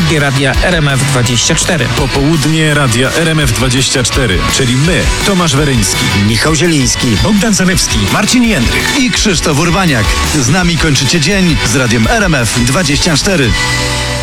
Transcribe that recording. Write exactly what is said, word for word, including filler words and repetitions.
popołudnie radia R M F dwadzieścia cztery. Popołudnie radia R M F dwadzieścia cztery, czyli my, Tomasz Weryński, Michał Zieliński, Bogdan Zalewski, Marcin Jędrych i Krzysztof Urbaniak. Z nami kończycie dzień z radiem R M F dwadzieścia cztery.